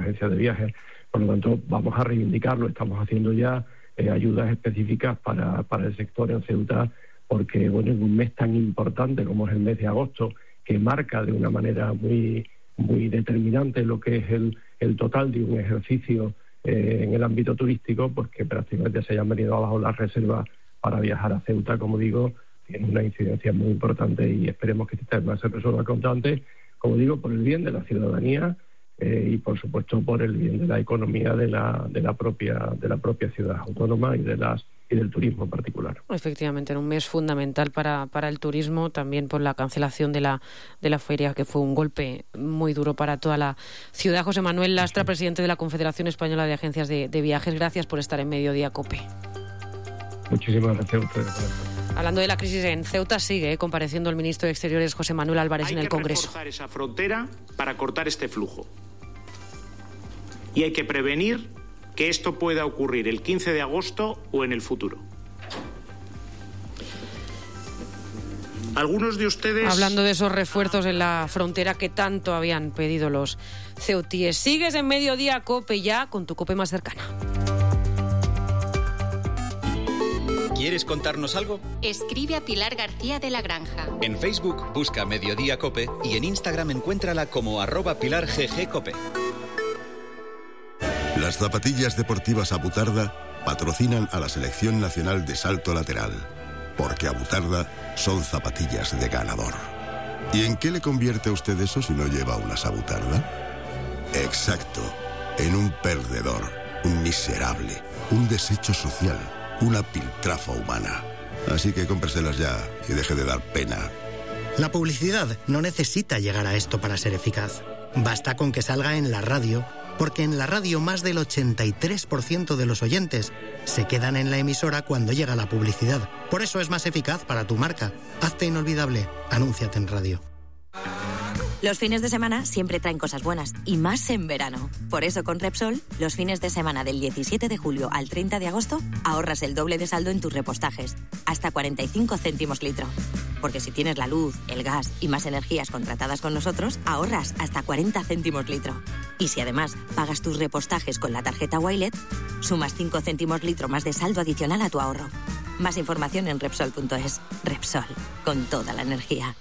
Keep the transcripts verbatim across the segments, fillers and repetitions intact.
agencias de viajes. Por lo tanto, vamos a reivindicarlo. Estamos haciendo ya eh, ayudas específicas para, para el sector en Ceuta, porque bueno, en un mes tan importante como es el mes de agosto, que marca de una manera muy, muy determinante lo que es el, el total de un ejercicio eh, en el ámbito turístico, porque prácticamente se hayan venido abajo las reservas para viajar a Ceuta, como digo, tiene una incidencia muy importante y esperemos que este tema se resuelva cuanto antes, como digo, por el bien de la ciudadanía eh, y por supuesto por el bien de la economía de la, de la propia, de la propia ciudad autónoma y de las y del turismo en particular. Efectivamente, en un mes fundamental para, para el turismo, también por la cancelación de la de la feria, que fue un golpe muy duro para toda la ciudad. José Manuel Lastra, sí. presidente de la Confederación Española de Agencias de, de Viajes, gracias por estar en Mediodía COPE. Muchísimas gracias a ustedes. Hablando de la crisis en Ceuta, sigue eh, compareciendo el ministro de Exteriores, José Manuel Álvarez, en el Congreso. Hay que reforzar esa frontera para cortar este flujo. Y hay que prevenir que esto pueda ocurrir el quince de agosto o en el futuro. Algunos de ustedes... Hablando de esos refuerzos en la frontera que tanto habían pedido los ceutíes. Sigues en Mediodía COPE ya con tu COPE más cercana. ¿Quieres contarnos algo? Escribe a Pilar García de la Granja. En Facebook busca Mediodía COPE y en Instagram encuéntrala como arroba Pilar G G COPE. Las zapatillas deportivas Abutarda patrocinan a la Selección Nacional de Salto Lateral, porque Abutarda son zapatillas de ganador. ¿Y en qué le convierte a usted eso si no lleva unas Abutarda? Exacto, en un perdedor, un miserable, un desecho social, una piltrafa humana. Así que cómpreselas ya y deje de dar pena. La publicidad no necesita llegar a esto para ser eficaz. Basta con que salga en la radio, porque en la radio más del ochenta y tres por ciento de los oyentes se quedan en la emisora cuando llega la publicidad. Por eso es más eficaz para tu marca. Hazte inolvidable. Anúnciate en radio. Los fines de semana siempre traen cosas buenas, y más en verano. Por eso con Repsol, los fines de semana del diecisiete de julio al treinta de agosto, ahorras el doble de saldo en tus repostajes, hasta cuarenta y cinco céntimos litro. Porque si tienes la luz, el gas y más energías contratadas con nosotros, ahorras hasta cuarenta céntimos litro. Y si además pagas tus repostajes con la tarjeta Wilet, sumas cinco céntimos litro más de saldo adicional a tu ahorro. Más información en Repsol punto es. Repsol, con toda la energía.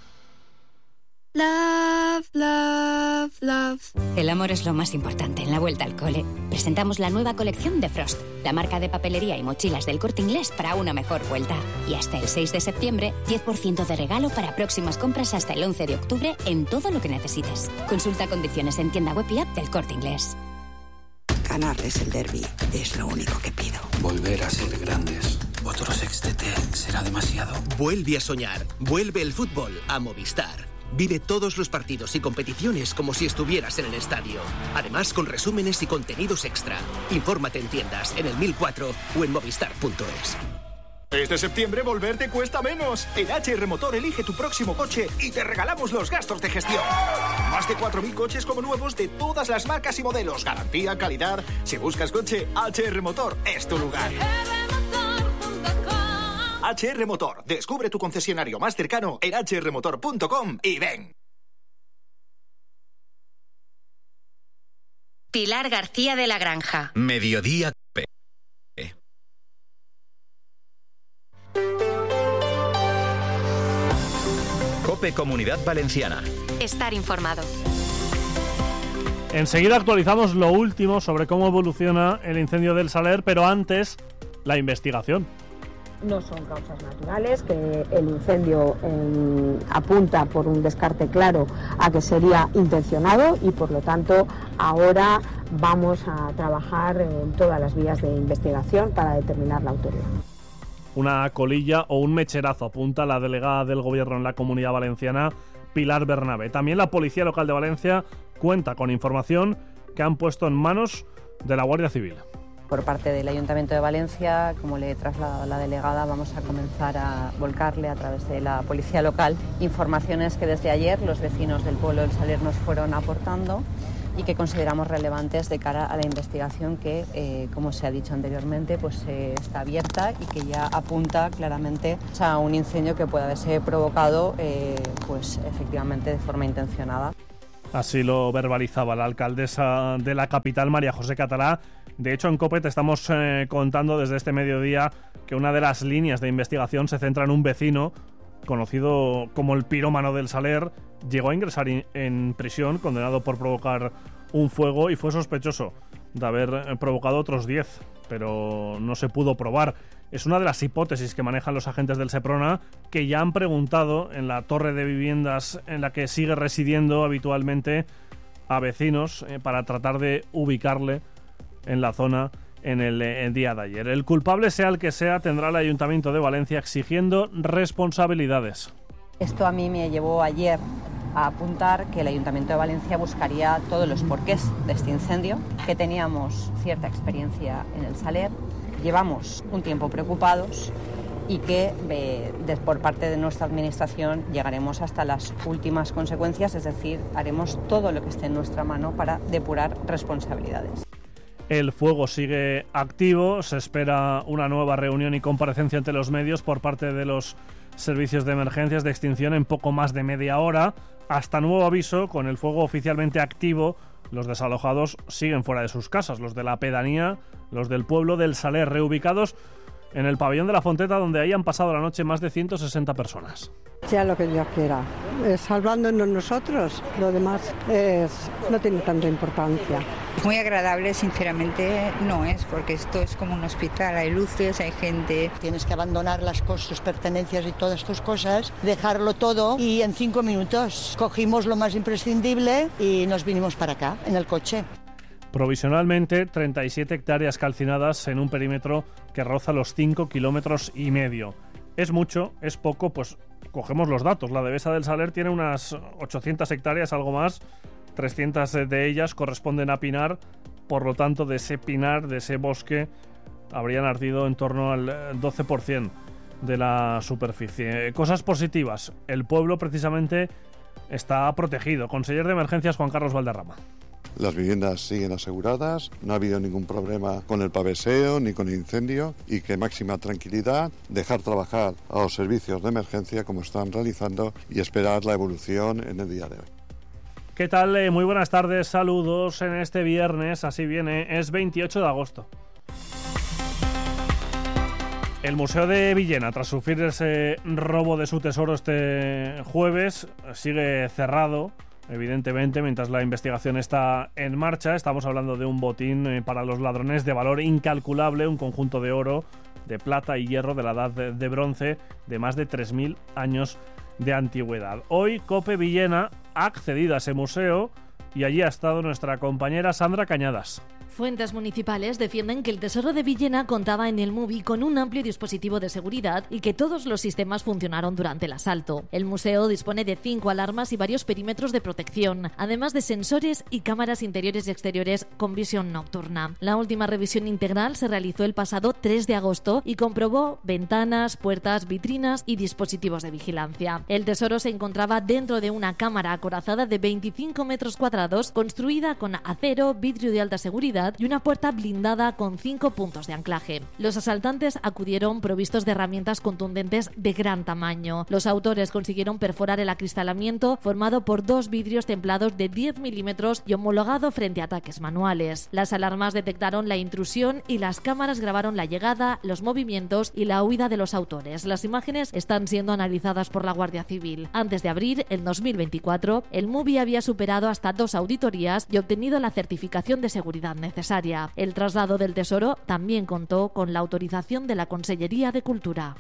Love, love, love. El amor es lo más importante en la vuelta al cole. Presentamos la nueva colección de Frost, la marca de papelería y mochilas del Corte Inglés para una mejor vuelta. Y hasta el seis de septiembre, diez por ciento de regalo para próximas compras hasta el once de octubre en todo lo que necesites. Consulta condiciones en tienda web y app del Corte Inglés. Ganarles el derbi es lo único que pido. Volver a ser grandes. Otro sextete será demasiado. Vuelve a soñar. Vuelve el fútbol a Movistar. Vive todos los partidos y competiciones como si estuvieras en el estadio. Además, con resúmenes y contenidos extra. Infórmate en tiendas, en el mil cuatro o en movistar punto es. Este septiembre volver te cuesta menos. En H R Motor elige tu próximo coche y te regalamos los gastos de gestión. Más de cuatro mil coches como nuevos de todas las marcas y modelos. Garantía, calidad. Si buscas coche, H R Motor es tu lugar. H R Motor. Descubre tu concesionario más cercano en h r motor punto com y ven. Pilar García de la Granja. Mediodía COPE. COPE Comunidad Valenciana. Estar informado. Enseguida actualizamos lo último sobre cómo evoluciona el incendio del Saler, pero antes, la investigación. No son causas naturales, que el incendio eh, apunta por un descarte claro a que sería intencionado y por lo tanto ahora vamos a trabajar en todas las vías de investigación para determinar la autoría. Una colilla o un mecherazo, apunta la delegada del Gobierno en la Comunidad Valenciana, Pilar Bernabé. También la Policía Local de Valencia cuenta con información que han puesto en manos de la Guardia Civil. Por parte del Ayuntamiento de Valencia, como le he trasladado a la delegada, vamos a comenzar a volcarle a través de la Policía Local informaciones que desde ayer los vecinos del pueblo del Saler nos fueron aportando y que consideramos relevantes de cara a la investigación que, eh, como se ha dicho anteriormente, pues eh, está abierta y que ya apunta claramente a un incendio que puede haberse provocado, eh, pues efectivamente de forma intencionada. Así lo verbalizaba la alcaldesa de la capital, María José Catalá. De hecho, en COPE te estamos eh, contando desde este mediodía que una de las líneas de investigación se centra en un vecino conocido como el pirómano del Saler. Llegó a ingresar in- en prisión, condenado por provocar un fuego, y fue sospechoso de haber provocado otros diez, pero no se pudo probar. Es una de las hipótesis que manejan los agentes del Seprona, que ya han preguntado en la torre de viviendas en la que sigue residiendo habitualmente a vecinos eh, para tratar de ubicarle en la zona en el, el día de ayer. El culpable, sea el que sea, tendrá el Ayuntamiento de Valencia exigiendo responsabilidades. Esto a mí me llevó ayer a apuntar que el Ayuntamiento de Valencia buscaría todos los porqués de este incendio, que teníamos cierta experiencia en el Saler, llevamos un tiempo preocupados y que eh, de, por parte de nuestra administración llegaremos hasta las últimas consecuencias, es decir, haremos todo lo que esté en nuestra mano para depurar responsabilidades. El fuego sigue activo, se espera una nueva reunión y comparecencia ante los medios por parte de los servicios de emergencias de extinción en poco más de media hora. Hasta nuevo aviso, con el fuego oficialmente activo, los desalojados siguen fuera de sus casas, los de la pedanía, los del pueblo del Saler, reubicados en el pabellón de la Fonteta, donde ahí han pasado la noche más de ciento sesenta personas. Sea lo que Dios quiera, eh, salvándonos nosotros, lo demás es, no tiene tanta importancia. Muy agradable, sinceramente, no es, porque esto es como un hospital, hay luces, hay gente. Tienes que abandonar las cosas, tus pertenencias y todas tus cosas, dejarlo todo, y en cinco minutos cogimos lo más imprescindible y nos vinimos para acá, en el coche. Provisionalmente, treinta y siete hectáreas calcinadas en un perímetro que roza los cinco kilómetros y medio. ¿Es mucho? ¿Es poco? Pues cogemos los datos. La Devesa del Saler tiene unas ochocientas hectáreas, algo más. trescientas de ellas corresponden a pinar. Por lo tanto, de ese pinar, de ese bosque, habrían ardido en torno al doce por ciento de la superficie. Cosas positivas. El pueblo, precisamente, está protegido. Conseller de Emergencias, Juan Carlos Valderrama. Las viviendas siguen aseguradas, no ha habido ningún problema con el paveseo ni con el incendio, y que máxima tranquilidad, dejar trabajar a los servicios de emergencia como están realizando y esperar la evolución en el día de hoy. ¿Qué tal? Eh, muy buenas tardes, saludos en este viernes, así viene, es veintiocho de agosto. El Museo de Villena, tras sufrir ese robo de su tesoro este jueves, sigue cerrado. Evidentemente, mientras la investigación está en marcha. Estamos hablando de un botín eh, para los ladrones de valor incalculable, un conjunto de oro, de plata y hierro de la edad de, de bronce de más de tres mil años de antigüedad. Hoy COPE Villena ha accedido a ese museo y allí ha estado nuestra compañera Sandra Cañadas. Fuentes municipales defienden que el Tesoro de Villena contaba en el MUBI con un amplio dispositivo de seguridad y que todos los sistemas funcionaron durante el asalto. El museo dispone de cinco alarmas y varios perímetros de protección, además de sensores y cámaras interiores y exteriores con visión nocturna. La última revisión integral se realizó el pasado tres de agosto y comprobó ventanas, puertas, vitrinas y dispositivos de vigilancia. El tesoro se encontraba dentro de una cámara acorazada de veinticinco metros cuadrados, construida con acero, vidrio de alta seguridad y una puerta blindada con cinco puntos de anclaje. Los asaltantes acudieron provistos de herramientas contundentes de gran tamaño. Los autores consiguieron perforar el acristalamiento formado por dos vidrios templados de diez milímetros y homologado frente a ataques manuales. Las alarmas detectaron la intrusión y las cámaras grabaron la llegada, los movimientos y la huida de los autores. Las imágenes están siendo analizadas por la Guardia Civil. Antes de abrir, en dos mil veinticuatro, el MUBI había superado hasta dos auditorías y obtenido la certificación de seguridad necesaria. El traslado del tesoro también contó con la autorización de la Consellería de Cultura.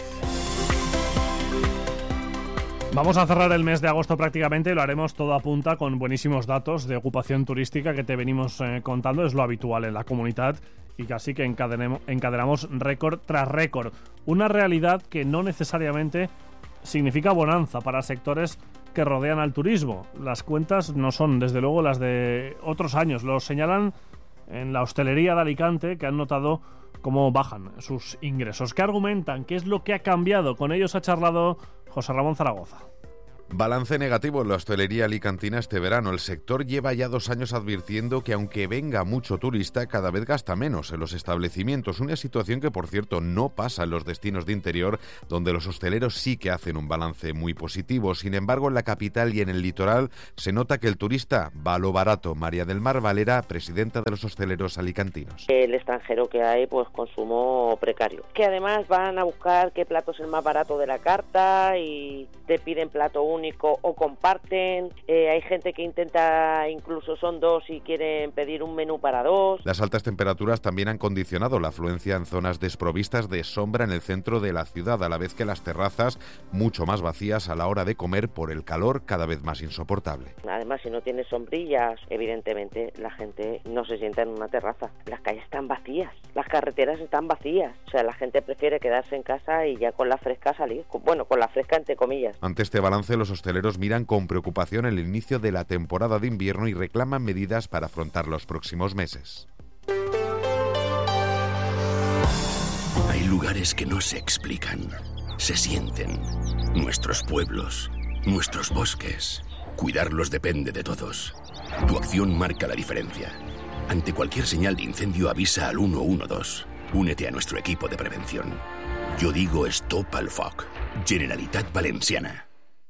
Vamos a cerrar el mes de agosto prácticamente y lo haremos todo a punta con buenísimos datos de ocupación turística que te venimos eh, contando. Es lo habitual en la comunidad y casi que encadenamos récord tras récord. Una realidad que no necesariamente significa bonanza para sectores que rodean al turismo. Las cuentas no son, desde luego, las de otros años. Lo señalan en la hostelería de Alicante, que han notado cómo bajan sus ingresos. ¿Qué argumentan? ¿Qué es lo que ha cambiado? Con ellos ha charlado José Ramón Zaragoza. Balance negativo en la hostelería alicantina este verano. El sector lleva ya dos años advirtiendo que aunque venga mucho turista, cada vez gasta menos en los establecimientos. Una situación que, por cierto, no pasa en los destinos de interior, donde los hosteleros sí que hacen un balance muy positivo. Sin embargo, en la capital y en el litoral se nota que el turista va a lo barato. María del Mar Valera, presidenta de los hosteleros alicantinos. El extranjero que hay, pues consumo precario. Que además van a buscar qué plato es el más barato de la carta y te piden plato único o comparten. Eh, hay gente que intenta, incluso son dos y quieren pedir un menú para dos. Las altas temperaturas también han condicionado la afluencia en zonas desprovistas de sombra en el centro de la ciudad, a la vez que las terrazas mucho más vacías a la hora de comer por el calor cada vez más insoportable. Además, si no tienes sombrillas, evidentemente la gente no se sienta en una terraza. Las calles están vacías, las carreteras están vacías. O sea, la gente prefiere quedarse en casa y ya con la fresca salir. Bueno, con la fresca entre comillas. Ante este balance, los hosteleros miran con preocupación el inicio de la temporada de invierno y reclaman medidas para afrontar los próximos meses. Hay lugares que no se explican, se sienten. Nuestros pueblos, nuestros bosques. Cuidarlos depende de todos. Tu acción marca la diferencia. Ante cualquier señal de incendio, avisa al uno uno dos. Únete a nuestro equipo de prevención. Yo digo Stop al Foc. Generalitat Valenciana.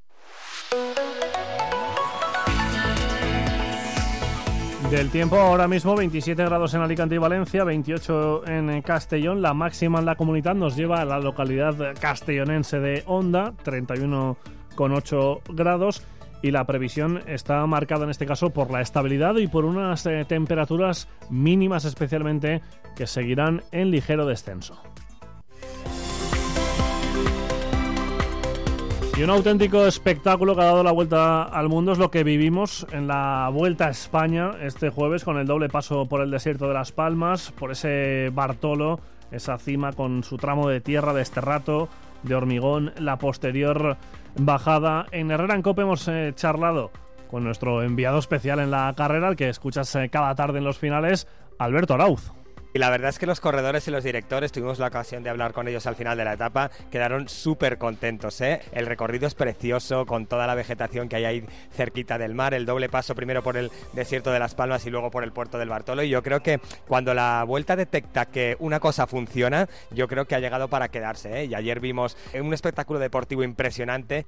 Del tiempo, ahora mismo veintisiete grados en Alicante y Valencia, veintiocho en Castellón. La máxima en la comunidad nos lleva a la localidad castellonense de Onda, treinta y uno coma ocho grados. Y la previsión está marcada en este caso por la estabilidad y por unas eh, temperaturas mínimas especialmente que seguirán en ligero descenso. Y un auténtico espectáculo que ha dado la vuelta al mundo es lo que vivimos en la Vuelta a España este jueves con el doble paso por el desierto de Las Palmas, por ese Bartolo, esa cima con su tramo de tierra de este rato, de hormigón, la posterior bajada. En Herrera en Cope hemos eh, charlado con nuestro enviado especial en la carrera, el que escuchas eh, cada tarde en los finales, Alberto Arauz. Y la verdad es que los corredores y los directores, tuvimos la ocasión de hablar con ellos al final de la etapa, quedaron súper contentos, ¿eh? El recorrido es precioso, con toda la vegetación que hay ahí cerquita del mar, el doble paso primero por el desierto de Las Palmas y luego por el puerto del Bartolo, y yo creo que cuando la Vuelta detecta que una cosa funciona, yo creo que ha llegado para quedarse, ¿eh? Y ayer vimos un espectáculo deportivo impresionante.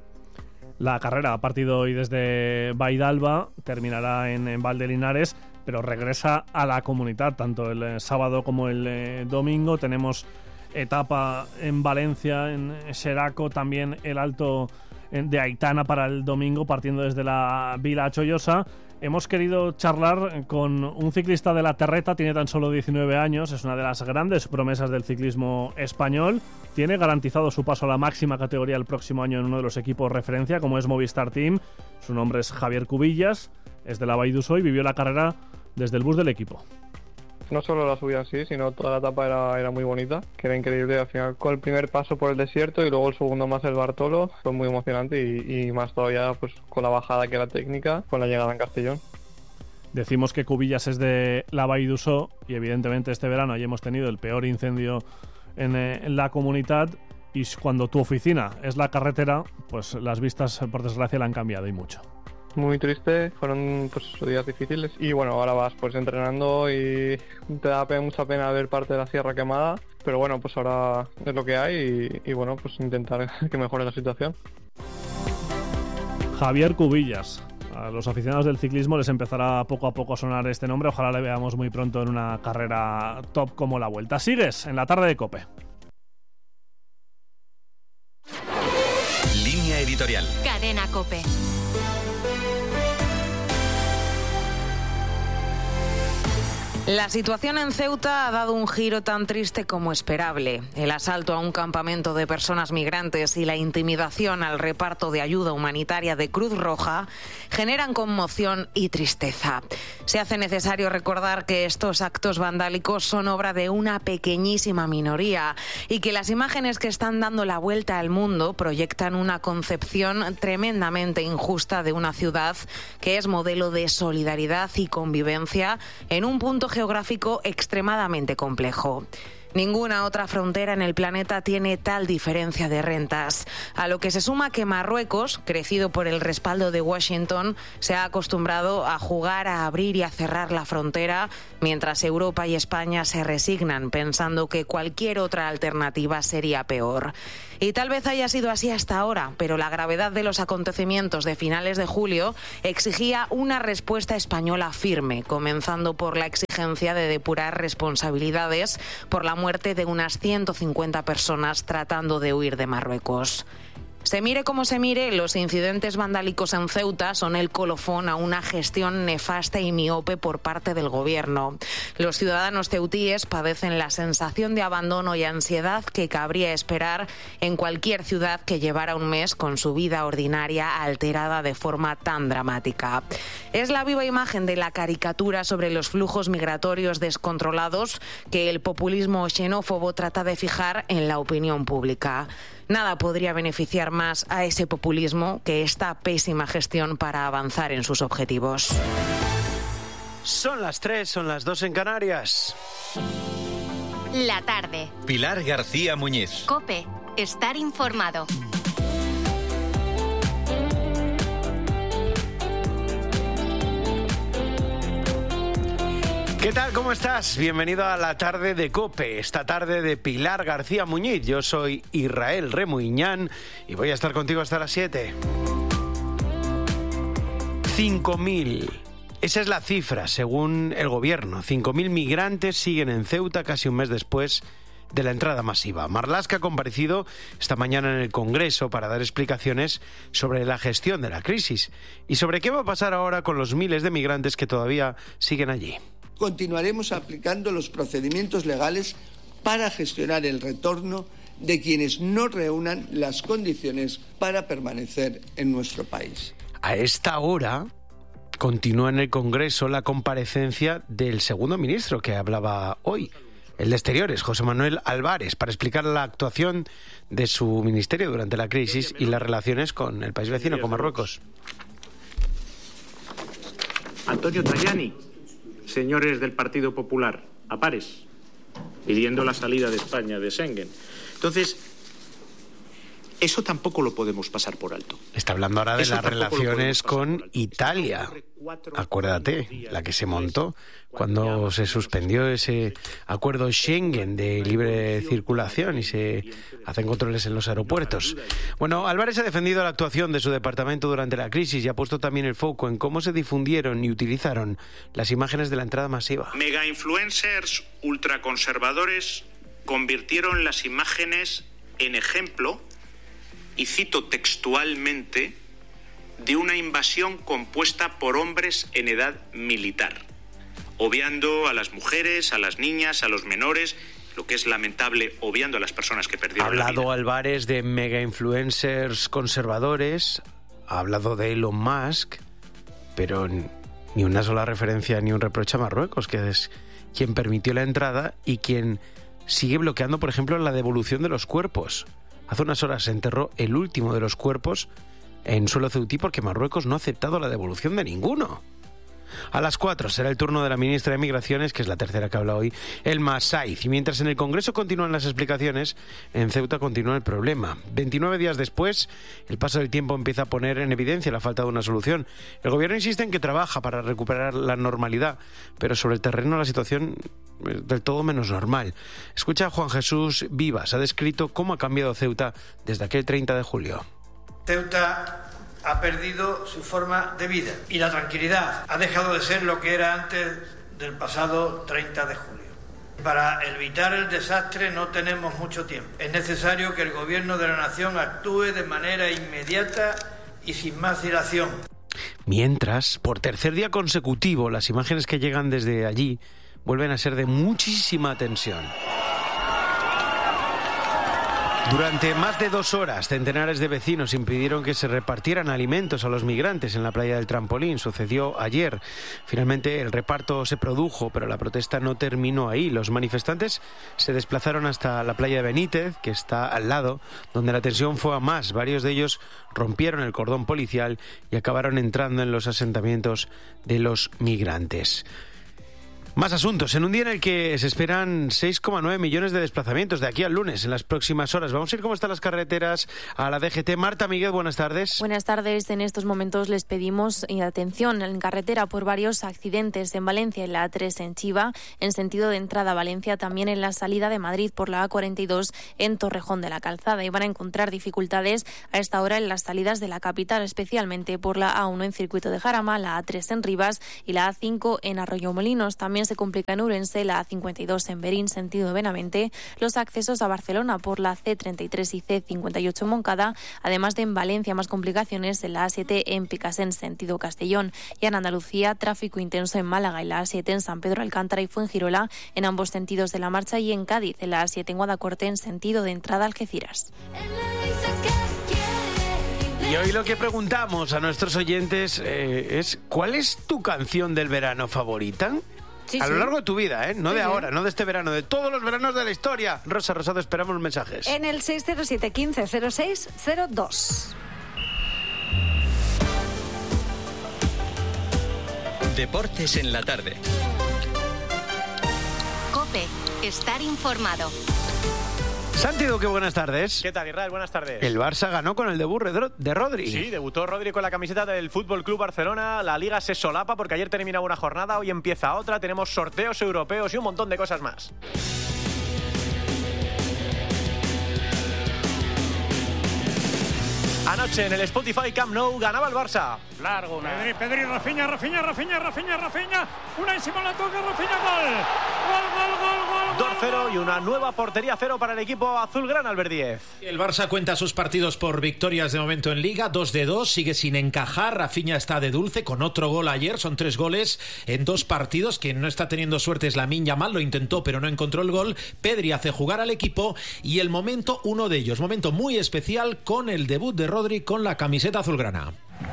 La carrera ha partido hoy desde Baidalba, terminará en, en Valdelinares, pero regresa a la comunidad, tanto el eh, sábado como el eh, domingo. Tenemos etapa en Valencia, en Xeraco, también el Alto de Aitana para el domingo, partiendo desde la Vila Chollosa. Hemos querido charlar con un ciclista de la Terreta, tiene tan solo diecinueve años, es una de las grandes promesas del ciclismo español, tiene garantizado su paso a la máxima categoría el próximo año en uno de los equipos referencia, como es Movistar Team. Su nombre es Javier Cubillas, es de la Vall d'Uso y vivió la carrera desde el bus del equipo. No solo la subida en sí, sino toda la etapa era, era muy bonita, que era increíble. Al final, con el primer paso por el desierto y luego el segundo más el Bartolo, fue muy emocionante y, y más todavía pues con la bajada que era técnica, con la llegada en Castellón. Decimos que Cubillas es de la Vall d'Uso y evidentemente este verano ahí hemos tenido el peor incendio en, eh, en la comunidad, y cuando tu oficina es la carretera, pues las vistas por desgracia la han cambiado y mucho. Muy triste, fueron pues días difíciles y bueno, ahora vas pues entrenando y te da mucha pena ver parte de la sierra quemada, pero bueno, pues ahora es lo que hay y, y bueno, pues intentar que mejore la situación. Javier Cubillas. A los aficionados del ciclismo les empezará poco a poco a sonar este nombre, ojalá le veamos muy pronto en una carrera top como la Vuelta. Sigues en la tarde de COPE. Línea editorial. Cadena COPE. La situación en Ceuta ha dado un giro tan triste como esperable. El asalto a un campamento de personas migrantes y la intimidación al reparto de ayuda humanitaria de Cruz Roja generan conmoción y tristeza. Se hace necesario recordar que estos actos vandálicos son obra de una pequeñísima minoría y que las imágenes que están dando la vuelta al mundo proyectan una concepción tremendamente injusta de una ciudad que es modelo de solidaridad y convivencia en un punto geográfico extremadamente complejo. Ninguna otra frontera en el planeta tiene tal diferencia de rentas, a lo que se suma que Marruecos, crecido por el respaldo de Washington, se ha acostumbrado a jugar a abrir y a cerrar la frontera, mientras Europa y España se resignan pensando que cualquier otra alternativa sería peor. Y tal vez haya sido así hasta ahora, pero la gravedad de los acontecimientos de finales de julio exigía una respuesta española firme, comenzando por la exigencia de depurar responsabilidades por la muerte de unas ciento cincuenta personas tratando de huir de Marruecos. Se mire como se mire, los incidentes vandálicos en Ceuta son el colofón a una gestión nefasta y miope por parte del gobierno. Los ciudadanos ceutíes padecen la sensación de abandono y ansiedad que cabría esperar en cualquier ciudad que llevara un mes con su vida ordinaria alterada de forma tan dramática. Es la viva imagen de la caricatura sobre los flujos migratorios descontrolados que el populismo xenófobo trata de fijar en la opinión pública. Nada podría beneficiar más a ese populismo que esta pésima gestión para avanzar en sus objetivos. Son las tres, son las dos en Canarias. La tarde. Pilar García Muñiz. COPE. Estar informado. ¿Qué tal? ¿Cómo estás? Bienvenido a la tarde de COPE, esta tarde de Pilar García Muñiz. Yo soy Israel Remuiñán y voy a estar contigo hasta las siete. cinco mil. Esa es la cifra, según el gobierno. cinco mil migrantes siguen en Ceuta casi un mes después de la entrada masiva. Marlaska ha comparecido esta mañana en el Congreso para dar explicaciones sobre la gestión de la crisis y sobre qué va a pasar ahora con los miles de migrantes que todavía siguen allí. Continuaremos aplicando los procedimientos legales para gestionar el retorno de quienes no reúnan las condiciones para permanecer en nuestro país. A esta hora continúa en el Congreso la comparecencia del segundo ministro que hablaba hoy, el de Exteriores, José Manuel Álvarez, para explicar la actuación de su ministerio durante la crisis y las relaciones con el país vecino, con Marruecos. Antonio Tajani. Señores del Partido Popular, a pares, pidiendo la salida de España de Schengen. Entonces, eso tampoco lo podemos pasar por alto. Está hablando ahora de Eso las relaciones con Italia. Acuérdate, la que se montó cuando se suspendió ese acuerdo Schengen de libre circulación y se hacen controles en los aeropuertos. Bueno, Álvarez ha defendido la actuación de su departamento durante la crisis y ha puesto también el foco en cómo se difundieron y utilizaron las imágenes de la entrada masiva. Mega influencers ultraconservadores convirtieron las imágenes en ejemplo, y cito textualmente, de una invasión compuesta por hombres en edad militar, obviando a las mujeres, a las niñas, a los menores, lo que es lamentable, obviando a las personas que perdieron la vida. Ha hablado Álvarez de mega influencers conservadores, ha hablado de Elon Musk, pero ni una sola referencia ni un reproche a Marruecos, que es quien permitió la entrada y quien sigue bloqueando, por ejemplo, la devolución de los cuerpos. Hace unas horas se enterró el último de los cuerpos en suelo ceutí porque Marruecos no ha aceptado la devolución de ninguno. A las cuatro será el turno de la ministra de Migraciones, que es la tercera que habla hoy, Elma Saiz. Y mientras en el Congreso continúan las explicaciones, en Ceuta continúa el problema. veintinueve días después, el paso del tiempo empieza a poner en evidencia la falta de una solución. El gobierno insiste en que trabaja para recuperar la normalidad, pero sobre el terreno la situación es del todo menos normal. Escucha a Juan Jesús Vivas, ha descrito cómo ha cambiado Ceuta desde aquel treinta de julio. Ceuta ha perdido su forma de vida y la tranquilidad ha dejado de ser lo que era antes del pasado treinta de julio. Para evitar el desastre no tenemos mucho tiempo. Es necesario que el Gobierno de la Nación actúe de manera inmediata y sin más dilación. Mientras, por tercer día consecutivo, las imágenes que llegan desde allí vuelven a ser de muchísima tensión. Durante más de dos horas, centenares de vecinos impidieron que se repartieran alimentos a los migrantes en la playa del Trampolín. Sucedió ayer. Finalmente el reparto se produjo, pero la protesta no terminó ahí. Los manifestantes se desplazaron hasta la playa de Benítez, que está al lado, donde la tensión fue a más. Varios de ellos rompieron el cordón policial y acabaron entrando en los asentamientos de los migrantes. Más asuntos. En un día en el que se esperan seis coma nueve millones de desplazamientos de aquí al lunes, en las próximas horas. Vamos a ir cómo están las carreteras a la D G T. Marta Miguel, buenas tardes. Buenas tardes. En estos momentos les pedimos atención en carretera por varios accidentes en Valencia, en la A tres en Chiva, en sentido de entrada a Valencia, también en la salida de Madrid por la A cuarenta y dos en Torrejón de la Calzada. Y van a encontrar dificultades a esta hora en las salidas de la capital, especialmente por la A uno en Circuito de Jarama, la A tres en Rivas y la A cinco en Arroyomolinos. También se complica en Urense, la A cincuenta y dos en Berín, sentido Benavente, los accesos a Barcelona por la C treinta y tres y C cincuenta y ocho en Moncada, además de en Valencia más complicaciones en la A siete en Picasen, sentido Castellón, y en Andalucía tráfico intenso en Málaga y la A siete en San Pedro Alcántara y Fuengirola en ambos sentidos de la marcha, y en Cádiz en la A siete en Guadacorte en sentido de entrada a Algeciras. Y hoy lo que preguntamos a nuestros oyentes eh, es ¿cuál es tu canción del verano favorita? Sí, a lo sí. largo de tu vida, ¿eh? No Sí, de sí. ahora, no de este verano, de todos los veranos de la historia. Rosa Rosado, esperamos mensajes. En el seis cero siete quince cero seis cero dos. Deportes en la tarde. COPE. Estar informado. Santi Duque, buenas tardes. ¿Qué tal, Israel? Buenas tardes. El Barça ganó con el debut de Rodri. Sí, debutó Rodri con la camiseta del Fútbol Club Barcelona. La liga se solapa porque ayer terminaba una jornada, hoy empieza otra. Tenemos sorteos europeos y un montón de cosas más. Anoche en el Spotify Camp Nou ganaba el Barça. Largo, una. Pedri, Pedri, Rafinha, Rafinha, Rafinha, Rafinha, Rafinha. Una y Simón la toca, Rafinha, gol. Gol, gol, gol, gol. dos cero y una nueva portería cero para el equipo azulgrana, Albert Díez. El Barça cuenta sus partidos por victorias de momento en Liga, dos de dos, sigue sin encajar. Rafinha está de dulce con otro gol ayer, son tres goles en dos partidos. Quien no está teniendo suerte es Lamine Yamal, lo intentó pero no encontró el gol. Pedri hace jugar al equipo y el momento, uno de ellos, momento muy especial con el debut de Rodri con la camiseta azulgrana.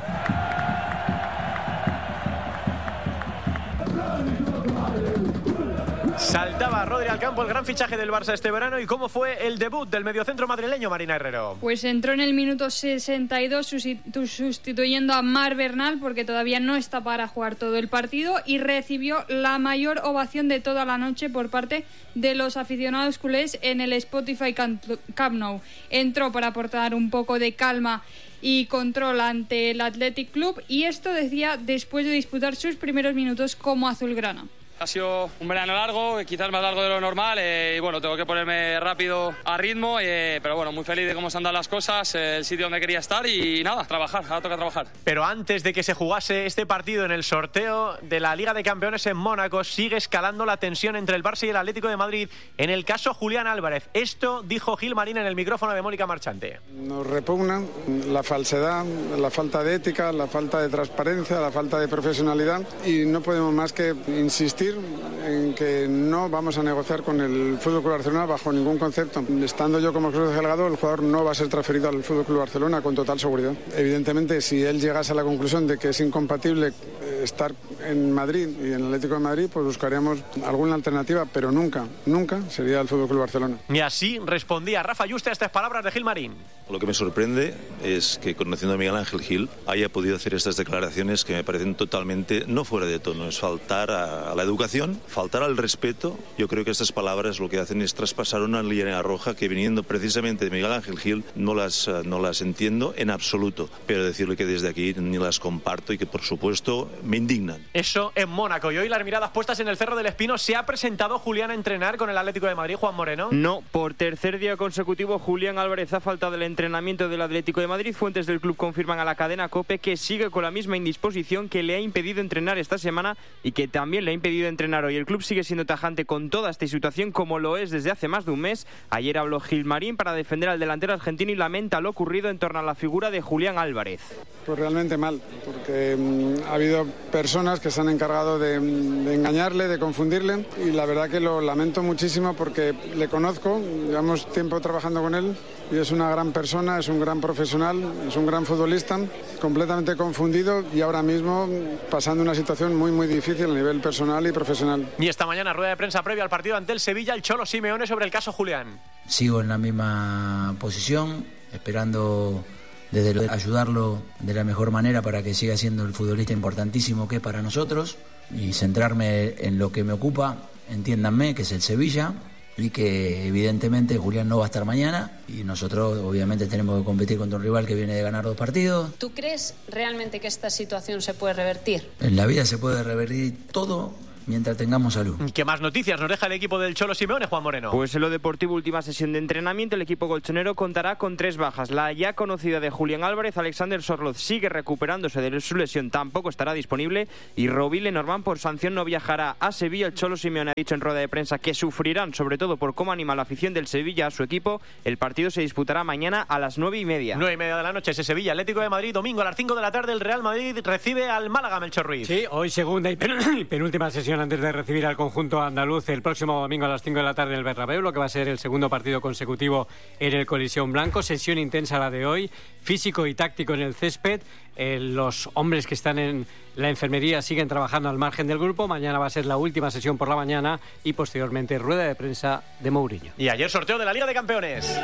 Saltaba Rodri al campo, el gran fichaje del Barça este verano. ¿Y cómo fue el debut del mediocentro madrileño, Marina Herrero? Pues entró en el minuto sesenta y dos sustituyendo a Marc Bernal porque todavía no está para jugar todo el partido, y recibió la mayor ovación de toda la noche por parte de los aficionados culés en el Spotify Camp Nou. Entró para aportar un poco de calma y control ante el Athletic Club, y esto decía después de disputar sus primeros minutos como azulgrana. Ha sido un verano largo, quizás más largo de lo normal, eh, y bueno, tengo que ponerme rápido a ritmo, eh, pero bueno, muy feliz de cómo se han dado las cosas, eh, el sitio donde quería estar y nada, trabajar, ahora toca trabajar. Pero antes de que se jugase este partido en el sorteo de la Liga de Campeones en Mónaco, sigue escalando la tensión entre el Barça y el Atlético de Madrid en el caso Julián Álvarez. Esto dijo Gil Marín en el micrófono de Mónica Marchante. Nos repugnan la falsedad, la falta de ética, la falta de transparencia, la falta de profesionalidad, y no podemos más que insistir en que no vamos a negociar con el F C Barcelona bajo ningún concepto. Estando yo como Cruz Delgado, el jugador no va a ser transferido al F C Barcelona con total seguridad. Evidentemente, si él llegase a la conclusión de que es incompatible estar en Madrid y en el Atlético de Madrid, pues buscaríamos alguna alternativa, pero nunca, nunca sería el F C Barcelona. Y así respondía Rafa Yuste a estas palabras de Gil Marín. Lo que me sorprende es que, conociendo a Miguel Ángel Gil, haya podido hacer estas declaraciones que me parecen totalmente no fuera de tono. Es faltar a, a la educación, faltar al respeto. Yo creo que estas palabras lo que hacen es traspasar una línea roja que, viniendo precisamente de Miguel Ángel Gil, no las, no las entiendo en absoluto. Pero decirle que desde aquí ni las comparto y que, por supuesto, me indignan. Eso en Mónaco. Y hoy las miradas puestas en el Cerro del Espino. ¿Se ha presentado Julián a entrenar con el Atlético de Madrid, Juan Moreno? No, por tercer día consecutivo Julián Álvarez ha faltado del entrenamiento del Atlético de Madrid. Fuentes del club confirman a la cadena COPE que sigue con la misma indisposición que le ha impedido entrenar esta semana y que también le ha impedido entrenar hoy. El club sigue siendo tajante con toda esta situación, como lo es desde hace más de un mes. Ayer habló Gil Marín para defender al delantero argentino y lamenta lo ocurrido en torno a la figura de Julián Álvarez. Pues realmente mal, porque mmm, ha habido personas que se han encargado de, de engañarle, de confundirle, y la verdad que lo lamento muchísimo porque le conozco, llevamos tiempo trabajando con él y es una gran persona, es un gran profesional, es un gran futbolista, completamente confundido y ahora mismo pasando una situación muy muy difícil a nivel personal y profesional. Y esta mañana rueda de prensa previa al partido ante el Sevilla, el Cholo Simeone sobre el caso Julián. Sigo en la misma posición, esperando desde ayudarlo de la mejor manera para que siga siendo el futbolista importantísimo que es para nosotros. y centrarme en lo que me ocupa, entiéndanme, que es el Sevilla, y que evidentemente Julián no va a estar mañana y nosotros obviamente tenemos que competir contra un rival que viene de ganar dos partidos. ¿Tú crees realmente que esta situación se puede revertir? En la vida se puede revertir todo mientras tengamos salud. ¿Qué más noticias nos deja el equipo del Cholo Simeone, Juan Moreno? Pues en lo deportivo, última sesión de entrenamiento, el equipo colchonero contará con tres bajas. La ya conocida de Julián Álvarez, Alexander Sorloz sigue recuperándose de su lesión, tampoco estará disponible, y Robin Lenormand por sanción no viajará a Sevilla. El Cholo Simeone ha dicho en rueda de prensa que sufrirán sobre todo por cómo anima la afición del Sevilla a su equipo. El partido se disputará mañana a las nueve y media. Nueve y media de la noche, ese Sevilla Atlético de Madrid. Domingo a las cinco de la tarde el Real Madrid recibe al Málaga, Melchor Ruiz. Sí, hoy segunda y penúltima sesión antes de recibir al conjunto andaluz el próximo domingo a las cinco de la tarde en el Bernabéu, lo que va a ser el segundo partido consecutivo en el Coliseum Blanco. Sesión intensa la de hoy, físico y táctico en el césped. Eh, los hombres que están en la enfermería siguen trabajando al margen del grupo. Mañana va a ser la última sesión por la mañana y posteriormente rueda de prensa de Mourinho. Y ayer sorteo de la Liga de Campeones.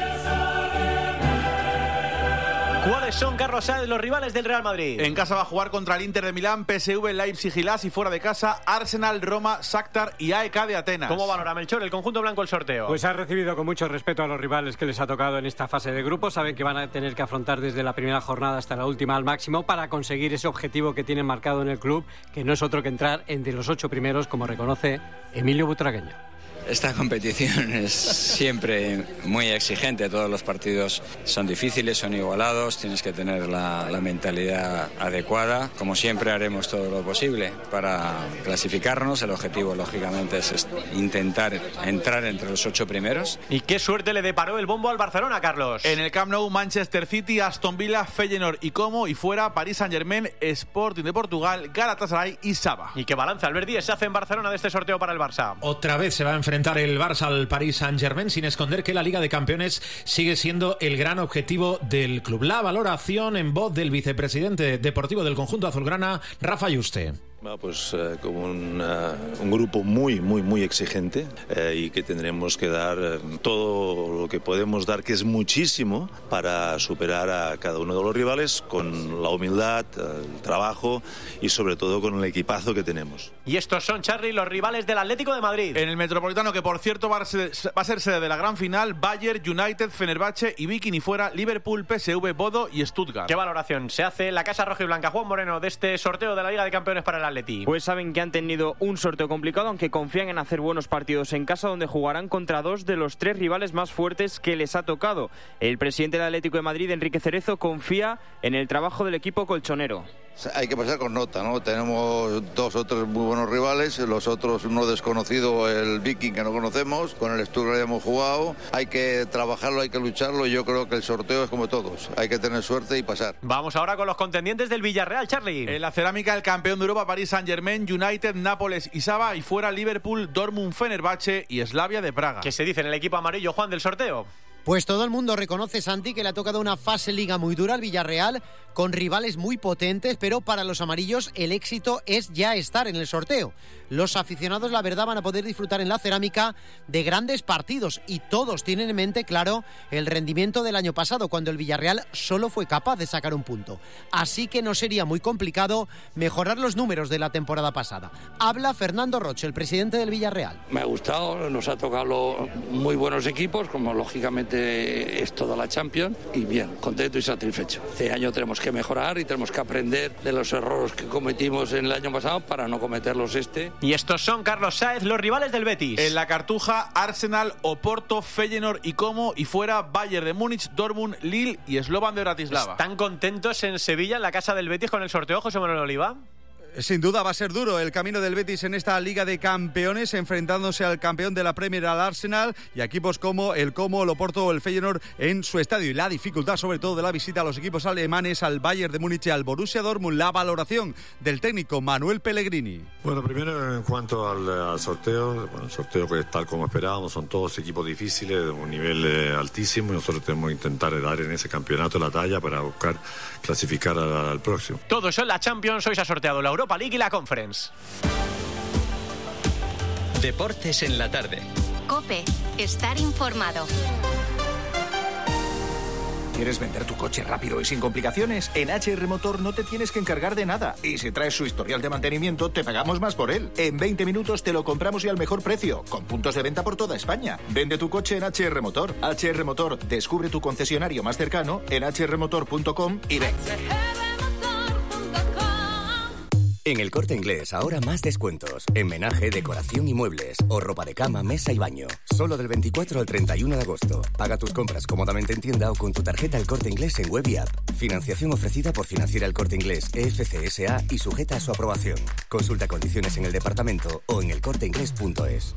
¿Cuáles son, Carlos Sáenz, los rivales del Real Madrid? En casa va a jugar contra el Inter de Milán, P S V, Leipzig y Las, y fuera de casa Arsenal, Roma, Shakhtar y A E K de Atenas. ¿Cómo valora, Melchor, el conjunto blanco el sorteo? Pues ha recibido con mucho respeto a los rivales que les ha tocado en esta fase de grupo. Saben que van a tener que afrontar desde la primera jornada hasta la última al máximo para conseguir ese objetivo que tienen marcado en el club, que no es otro que entrar entre los ocho primeros, como reconoce Emilio Butragueño. Esta competición es siempre muy exigente, todos los partidos son difíciles, son igualados, tienes que tener la, la mentalidad adecuada. Como siempre haremos todo lo posible para clasificarnos, el objetivo lógicamente es intentar entrar entre los ocho primeros. ¿Y qué suerte le deparó el bombo al Barcelona, Carlos? En el Camp Nou, Manchester City, Aston Villa, Feyenoord y Como, y fuera Paris Saint-Germain, Sporting de Portugal, Galatasaray y Saba. ¿Y qué balance, Alberti, se hace en Barcelona de este sorteo para el Barça? Otra vez se va a enfrentar el Barça al Paris Saint-Germain, sin esconder que la Liga de Campeones sigue siendo el gran objetivo del club. La valoración en voz del vicepresidente deportivo del conjunto azulgrana, Rafa Yuste. Bueno, pues eh, como un, uh, un grupo muy, muy, muy exigente eh, y que tendremos que dar eh, todo lo que podemos dar, que es muchísimo, para superar a cada uno de los rivales con la humildad, el trabajo y sobre todo con el equipazo que tenemos. Y estos son, Charly, los rivales del Atlético de Madrid. En el Metropolitano, que por cierto va a ser, va a ser sede de la gran final, Bayern, United, Fenerbahce y Viking, y fuera Liverpool, P S V, Bodo y Stuttgart. ¿Qué valoración se hace en la Casa Roja y Blanca, Juan Moreno, de este sorteo de la Liga de Campeones para el Atleti? Pues saben que han tenido un sorteo complicado, aunque confían en hacer buenos partidos en casa, donde jugarán contra dos de los tres rivales más fuertes que les ha tocado. El presidente del Atlético de Madrid, Enrique Cerezo, confía en el trabajo del equipo colchonero. Hay que pasar con nota, ¿no? Tenemos dos o tres muy buenos rivales, los otros uno desconocido, el Viking, que no conocemos, con el Stuttgart ya hemos jugado. Hay que trabajarlo, hay que lucharlo, y yo creo que el sorteo es como todos, hay que tener suerte y pasar. Vamos ahora con los contendientes del Villarreal, Charly. En la cerámica, el campeón de Europa, Paris Saint-Germain, United, Nápoles y Saba, y fuera Liverpool, Dortmund, Fenerbahce y Slavia de Praga. ¿Qué se dice en el equipo amarillo, Juan, del sorteo? Pues todo el mundo reconoce, Santi, que le ha tocado una fase liga muy dura al Villarreal, con rivales muy potentes, pero para los amarillos el éxito es ya estar en el sorteo. Los aficionados, la verdad, van a poder disfrutar en la cerámica de grandes partidos, y todos tienen en mente, claro, el rendimiento del año pasado, cuando el Villarreal solo fue capaz de sacar un punto. Así que no sería muy complicado mejorar los números de la temporada pasada. Habla Fernando Roche, el presidente del Villarreal. Me ha gustado, nos ha tocado muy buenos equipos, como lógicamente es toda la Champions, y bien, contento y satisfecho. Este año tenemos que mejorar y tenemos que aprender de los errores que cometimos en el año pasado para no cometerlos este. Y estos son, Carlos Sáenz, los rivales del Betis. En la Cartuja, Arsenal, Oporto, Feyenoord y Como, y fuera Bayern de Múnich, Dortmund, Lille y Slovan de Bratislava. ¿Están contentos en Sevilla, en la casa del Betis, con el sorteo, José Manuel Oliva? Sin duda va a ser duro el camino del Betis en esta Liga de Campeones, enfrentándose al campeón de la Premier, al Arsenal, y a equipos como el Como, el Oporto o el Feyenoord en su estadio. Y la dificultad, sobre todo, de la visita a los equipos alemanes, al Bayern de Múnich y al Borussia Dortmund. La valoración del técnico Manuel Pellegrini. Bueno, primero en cuanto al, al sorteo, bueno, el sorteo que es tal como esperábamos, son todos equipos difíciles, de un nivel eh, altísimo, y nosotros tenemos que intentar dar en ese campeonato la talla para buscar clasificar al, al próximo. Todo eso en la Champions. Hoy se ha sorteado la Europa League y la Conference. Deportes en la tarde. COPE. Estar informado. ¿Quieres vender tu coche rápido y sin complicaciones? En H R Motor no te tienes que encargar de nada. Y si traes su historial de mantenimiento, te pagamos más por él. En veinte minutos te lo compramos y al mejor precio, con puntos de venta por toda España. Vende tu coche en H R Motor. H R Motor, descubre tu concesionario más cercano en h r motor punto com y ven. En El Corte Inglés, ahora más descuentos. En menaje, decoración y muebles. O ropa de cama, mesa y baño. Solo del veinticuatro al treinta y uno de agosto. Paga tus compras cómodamente en tienda o con tu tarjeta El Corte Inglés en web y app. Financiación ofrecida por Financiera El Corte Inglés, E F C S A y sujeta a su aprobación. Consulta condiciones en el departamento o en el corte inglés punto es.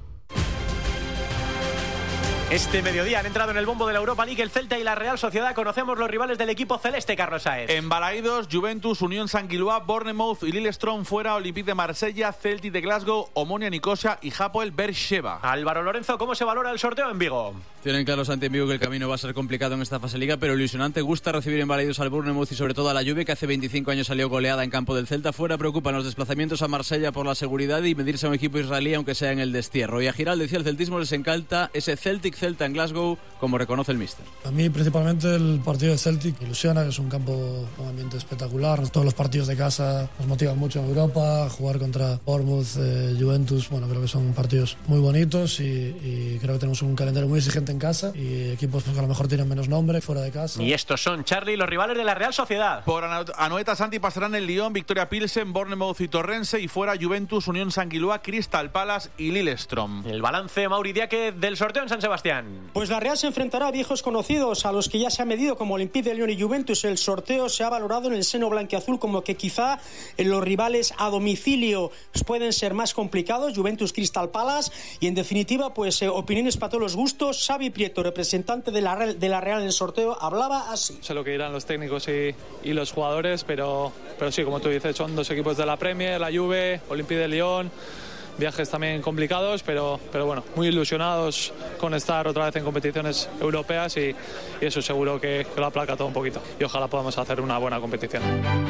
Este mediodía han entrado en el bombo de la Europa League el Celta y la Real Sociedad. Conocemos los rivales del equipo celeste, Carlos Saez. En Balaídos, Juventus, Unión Sanguilua, Bournemouth y Lillestrøm fuera, Olympique de Marsella, Celtic de Glasgow, Omonia Nicosia y Hapoel Beersheva. Álvaro Lorenzo, ¿cómo se valora el sorteo en Vigo? Tienen claro Santi en Vigo que el camino va a ser complicado en esta fase liga, pero ilusionante. Gusta recibir en Balaídos al Bournemouth y sobre todo a la Juve, que hace veinticinco años salió goleada en campo del Celta. Fuera preocupan los desplazamientos a Marsella por la seguridad y medirse a un equipo israelí, aunque sea en el destierro. Y a Giral decía el celtismo les encanta ese Celtic-Celta en Glasgow, como reconoce el míster. A mí principalmente el partido de Celtic ilusiona, que es un campo, un ambiente espectacular. Todos los partidos de casa nos motivan mucho en Europa. Jugar contra Bournemouth, eh, Juventus, bueno, creo que son partidos muy bonitos y, y creo que tenemos un calendario muy exigente en casa y equipos pues, que a lo mejor tienen menos nombre fuera de casa. Y estos son, Charlie, los rivales de la Real Sociedad. Por Anoeta Santi pasarán el Lyon, Victoria Pilsen, Bournemouth y Torrense, y fuera Juventus, Unión Sanguilua, Crystal Palace y Lillestrøm. El balance, Mauri Diaque, del sorteo en San Sebastián. Pues la Real se enfrentará a viejos conocidos, a los que ya se ha medido como Olympique de Lyon y Juventus. El sorteo se ha valorado en el seno blanquiazul como que quizá los rivales a domicilio pueden ser más complicados, Juventus, Crystal Palace, y en definitiva pues eh, opiniones para todos los gustos. Xavi Prieto, representante de la Real, de la Real en el sorteo, hablaba así. Sé lo que dirán los técnicos y, y los jugadores, pero, pero sí, como tú dices, son dos equipos de la Premier, la Juve, Olympique de Lyon. Viajes también complicados, pero, pero bueno, muy ilusionados con estar otra vez en competiciones europeas y, y eso seguro que, que lo aplaca todo un poquito. Y ojalá podamos hacer una buena competición.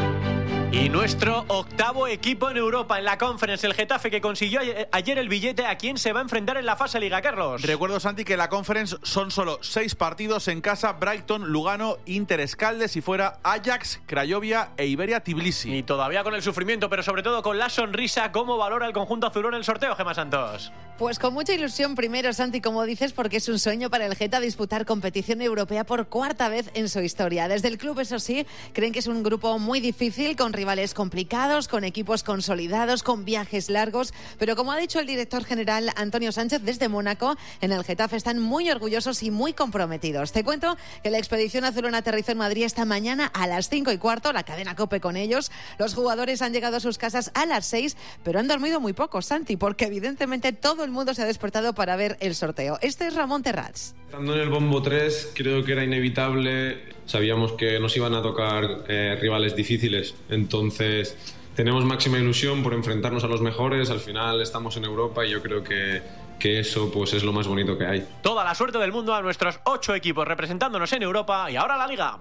Y nuestro octavo equipo en Europa, en la Conference, el Getafe, que consiguió ayer el billete. ¿A quién se va a enfrentar en la fase Liga, Carlos? Recuerdo, Santi, que en la Conference son solo seis partidos en casa: Brighton, Lugano, Inter Escaldes, y fuera Ajax, Craiovia e Iberia Tbilisi. Y todavía con el sufrimiento, pero sobre todo con la sonrisa. ¿Cómo valora el conjunto azulón el sorteo, Gemma Santos? Pues con mucha ilusión primero, Santi, como dices, porque es un sueño para el Geta disputar competición europea por cuarta vez en su historia. Desde el club, eso sí, creen que es un grupo muy difícil, con rivales complicados, con equipos consolidados, con viajes largos, pero como ha dicho el director general Antonio Sánchez desde Mónaco, en el Getafe están muy orgullosos y muy comprometidos. Te cuento que la expedición azulona aterrizó en Madrid esta mañana a las cinco y cuarto, la cadena COPE con ellos. Los jugadores han llegado a sus casas a las seis, pero han dormido muy poco, Santi, porque evidentemente todo el mundo se ha despertado para ver el sorteo. Este es Ramón Terrats. Estando en el bombo tres, creo que era inevitable. Sabíamos que nos iban a tocar eh, rivales difíciles, entonces tenemos máxima ilusión por enfrentarnos a los mejores. Al final estamos en Europa y yo creo que, que eso pues es lo más bonito que hay. Toda la suerte del mundo a nuestros ocho equipos representándonos en Europa. Y ahora la Liga.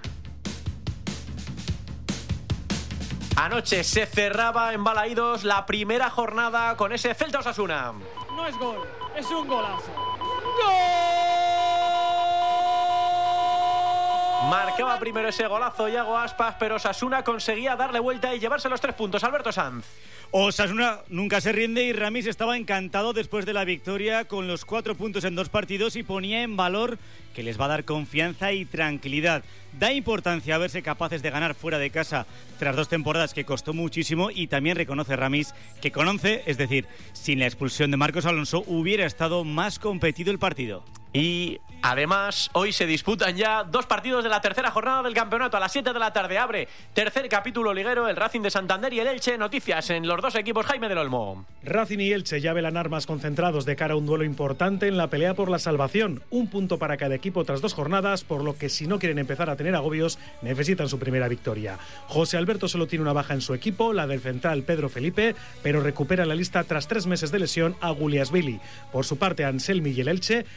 Anoche se cerraba en Balaídos la primera jornada con ese Celta Osasuna. No es gol, es un golazo. ¡Gol! Marcaba primero ese golazo Iago Aspas, pero Osasuna conseguía darle vuelta y llevarse los tres puntos. Alberto Sanz. Osasuna nunca se rinde y Ramis estaba encantado después de la victoria con los cuatro puntos en dos partidos y ponía en valor que les va a dar confianza y tranquilidad. Da importancia a verse capaces de ganar fuera de casa tras dos temporadas que costó muchísimo, y también reconoce Ramis que con once, es decir, sin la expulsión de Marcos Alonso, hubiera estado más competido el partido. Y además hoy se disputan ya dos partidos de la tercera jornada del campeonato. A las siete de la tarde abre tercer capítulo liguero, el Racing de Santander y el Elche. Noticias en los dos equipos, Jaime del Olmo. Racing y Elche ya velan armas concentrados de cara a un duelo importante en la pelea por la salvación. Un punto para cada equipo tras dos jornadas, por lo que si no quieren empezar a tener agobios, necesitan su primera victoria. José Alberto solo tiene una baja en su equipo, la del central Pedro Felipe, pero recupera la lista tras tres meses de lesión a Guliasvili. Por su parte, Anselmi y el Elche cuenta con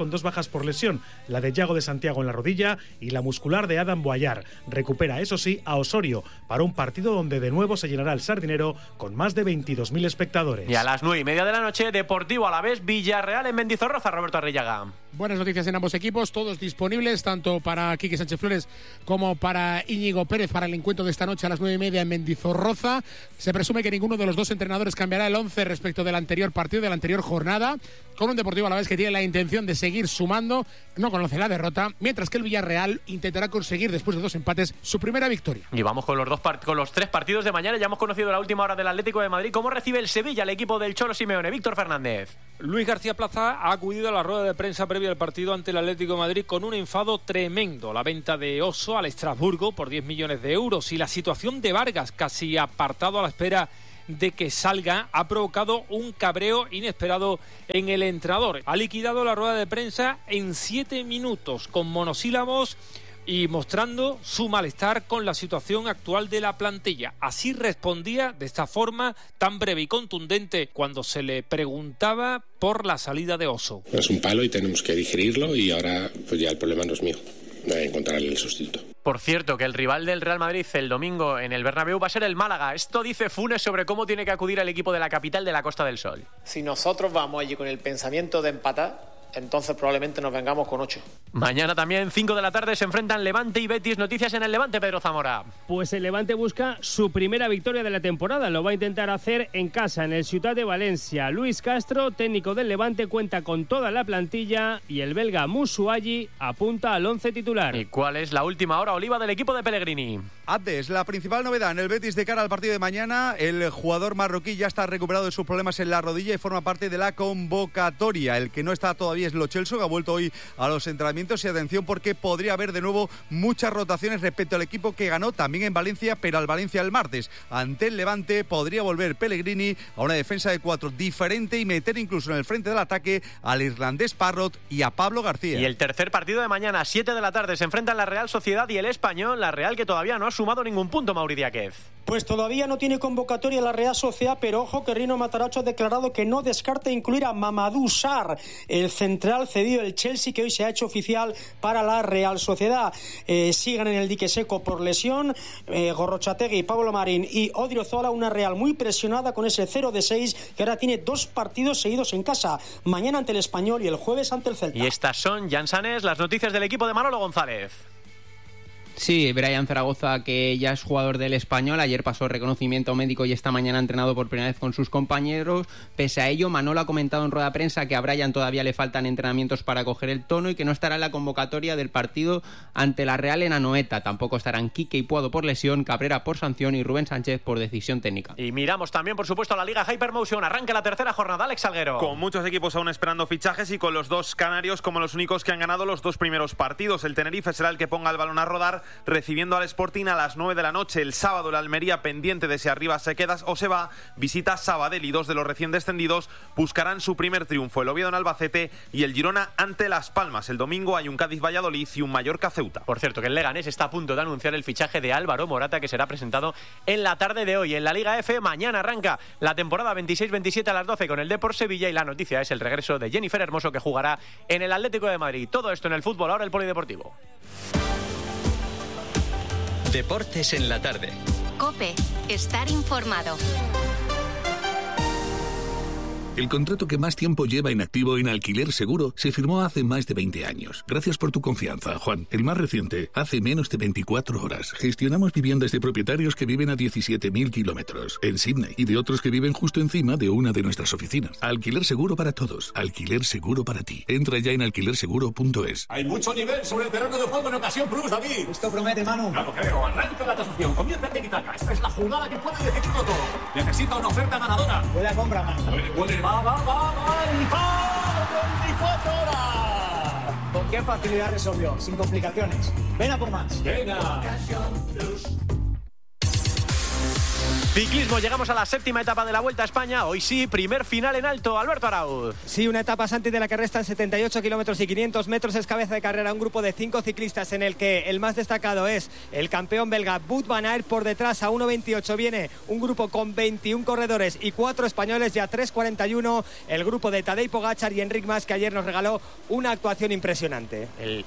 con dos bajas por lesión, la de Yago de Santiago en la rodilla y la muscular de Adam Boyar. Recupera, eso sí, a Osorio para un partido donde de nuevo se llenará el Sardinero con más de veintidós mil espectadores. Y a las nueve y media de la noche, Deportivo Alavés, Villarreal en Mendizorroza. Roberto Arrillaga. Buenas noticias en ambos equipos, todos disponibles, tanto para Quique Sánchez Flores como para Íñigo Pérez para el encuentro de esta noche a las nueve y media en Mendizorroza. Se presume que ninguno de los dos entrenadores cambiará el once respecto del anterior partido, de la anterior jornada, con un Deportivo Alavés que tiene la intención de seguir sumando, no conoce la derrota, mientras que el Villarreal intentará conseguir, después de dos empates, su primera victoria. Y vamos con los, dos part- con los tres partidos de mañana. Ya hemos conocido la última hora del Atlético de Madrid. ¿Cómo recibe el Sevilla el equipo del Cholo Simeone? Víctor Fernández. Luis García Plaza ha acudido a la rueda de prensa previa al partido ante el Atlético de Madrid con un enfado tremendo. La venta de Oso al Estrasburgo por diez millones de euros y la situación de Vargas, casi apartado a la espera de que salga, ha provocado un cabreo inesperado en el entrenador. Ha liquidado la rueda de prensa en siete minutos con monosílabos y mostrando su malestar con la situación actual de la plantilla. Así respondía de esta forma tan breve y contundente cuando se le preguntaba por la salida de Oso. Es un palo y tenemos que digerirlo y ahora pues ya el problema no es mío, no hay que encontrarle el sustituto. Por cierto, que el rival del Real Madrid el domingo en el Bernabéu va a ser el Málaga. Esto dice Funes sobre cómo tiene que acudir el equipo de la capital de la Costa del Sol. Si nosotros vamos allí con el pensamiento de empatar, entonces probablemente nos vengamos con ocho. Mañana también, cinco de la tarde, se enfrentan Levante y Betis. Noticias en el Levante, Pedro Zamora. Pues el Levante busca su primera victoria de la temporada. Lo va a intentar hacer en casa, en el Ciutat de Valencia. Luis Castro, técnico del Levante, cuenta con toda la plantilla y el belga Musuayi apunta al once titular. ¿Y cuál es la última hora, Oliva, del equipo de Pellegrini? Antes, la principal novedad en el Betis de cara al partido de mañana, el jugador marroquí ya está recuperado de sus problemas en la rodilla y forma parte de la convocatoria. El que no está todavía es Lo Celso, que ha vuelto hoy a los entrenamientos, y atención porque podría haber de nuevo muchas rotaciones respecto al equipo que ganó también en Valencia, pero al Valencia el martes. Ante el Levante podría volver Pellegrini a una defensa de cuatro diferente y meter incluso en el frente del ataque al irlandés Parrott y a Pablo García. Y el tercer partido de mañana, siete de la tarde, se enfrentan la Real Sociedad y el Español, la Real que todavía no ha sumado ningún punto, Mauri Díaz. Pues todavía no tiene convocatoria la Real Sociedad, pero ojo que Rino Mataracho ha declarado que no descarta incluir a Mamadou Sarr, el central cedido del Chelsea, que hoy se ha hecho oficial para la Real Sociedad. Eh, sigan en el dique seco por lesión eh, Gorrochategui, Pablo Marín y Odriozola, una Real muy presionada con ese cero de seis que ahora tiene dos partidos seguidos en casa, mañana ante el Español y el jueves ante el Celta. Y estas son, Jan Sanes, las noticias del equipo de Manolo González. Sí, Brian Zaragoza, que ya es jugador del Español, ayer pasó reconocimiento médico y esta mañana ha entrenado por primera vez con sus compañeros. Pese a ello, Manolo ha comentado en rueda de prensa que a Brian todavía le faltan entrenamientos para coger el tono y que no estará en la convocatoria del partido ante la Real en Anoeta. Tampoco estarán Quique y Puado por lesión, Cabrera por sanción y Rubén Sánchez por decisión técnica. Y miramos también, por supuesto, a la Liga Hypermotion. Arranca la tercera jornada, Alex Salguero. Con muchos equipos aún esperando fichajes y con los dos canarios como los únicos que han ganado los dos primeros partidos. El Tenerife será el que ponga el balón a rodar, recibiendo al Sporting a las nueve de la noche. El sábado la Almería, pendiente de si arriba se queda o se va, visita Sabadell y dos de los recién descendidos buscarán su primer triunfo. El Oviedo en Albacete y el Girona ante Las Palmas. El domingo hay un Cádiz-Valladolid y un Mallorca-Ceuta. Por cierto, que el Leganés está a punto de anunciar el fichaje de Álvaro Morata, que será presentado en la tarde de hoy. En la Liga F, mañana arranca la temporada veintiséis veintisiete a las doce con el Depor Sevilla y la noticia es el regreso de Jennifer Hermoso, que jugará en el Atlético de Madrid. Todo esto en el fútbol, ahora el polideportivo. Deportes en la tarde. COPE. Estar informado. El contrato que más tiempo lleva en activo en Alquiler Seguro se firmó hace más de veinte años. Gracias por tu confianza, Juan. El más reciente, hace menos de veinticuatro horas. Gestionamos viviendas de propietarios que viven a diecisiete mil kilómetros en Sydney y de otros que viven justo encima de una de nuestras oficinas. Alquiler Seguro para todos. Alquiler Seguro para ti. Entra ya en alquiler seguro punto es. Hay mucho nivel sobre el terreno de juego en Ocasión Plus, David. Esto promete, Manu. No lo creo. Arranca la tasación. Comienza en Tiki-Taka. Esta es la jugada que puede decidirlo todo. Necesita una oferta ganadora. Huele a compra, Manu. Huele, huele. Va, va, va, va, y va, veinticuatro horas. ¿Con qué facilidad resolvió? Sin complicaciones. Ven a por más. Venga. Ciclismo, llegamos a la séptima etapa de la Vuelta a España. Hoy sí, primer final en alto. Alberto Arauz. Sí, una etapa, Santi, de la que restan setenta y ocho kilómetros y quinientos metros. Es cabeza de carrera un grupo de cinco ciclistas en el que el más destacado es el campeón belga Wout van Aert. Por detrás, a uno veintiocho, viene un grupo con veintiún corredores y cuatro españoles. Ya tres cuarenta y uno el grupo de Tadej Pogačar y Enric Mas, que ayer nos regaló una actuación impresionante. El...